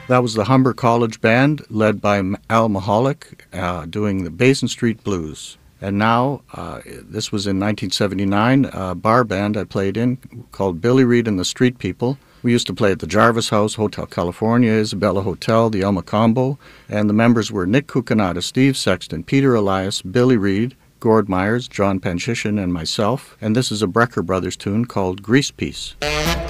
That was the Humber College Band, led by Al Mahalik, doing the Basin Street Blues. And now, this was in 1979, a bar band I played in called Billy Reed and the Street People. We used to play at the Jarvis House, Hotel California, Isabella Hotel, the Elma Combo, and the members were Nick Cucinato, Steve Sexton, Peter Elias, Billy Reed, Gord Myers, John Panchishan, and myself. And this is a Brecker Brothers tune called Grease Piece.